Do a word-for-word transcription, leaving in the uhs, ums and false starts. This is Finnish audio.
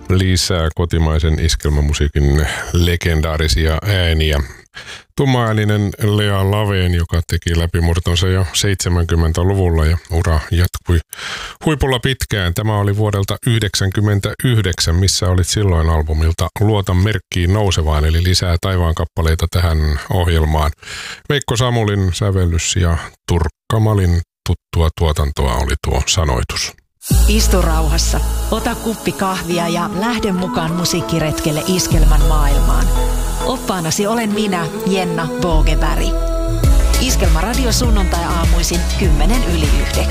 lisää kotimaisen iskelmämusiikin legendaarisia ääniä. Tummaääninen Lea Laveen, joka teki läpimurtonsa jo seitsemänkymmentäluvulla ja ura jatkui huipulla pitkään. Tämä oli vuodelta yhdeksänkymmentäyhdeksän, missä olit silloin albumilta Luota merkkiin nousevaan, eli lisää taivaan kappaleita tähän ohjelmaan. Veikko Samulin sävellys ja Turkka Malin tuttua tuotantoa oli tuo sanoitus. Istu rauhassa, ota kuppi kahvia ja lähde mukaan musiikkiretkelle iskelmän maailmaan. Oppaanasi olen minä, Jenna Bogeberg. Iskelmä radio sunnuntai aamuisin kymmenen yli yhdeksän.